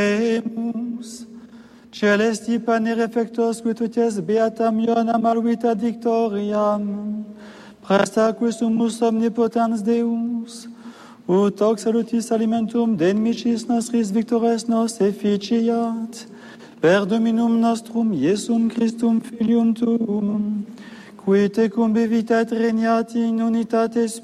Oremus. Celesti pane refectos quitutes beatam Ioannam alvita dictoriam, presta quesumus omnipotens Deus, ut hoc salutis alimentum de nimicis nostris victores nos efficiat, per Dominum nostrum Iesum Christum Filium Tuum, qui tecum vivit et regnat in unitate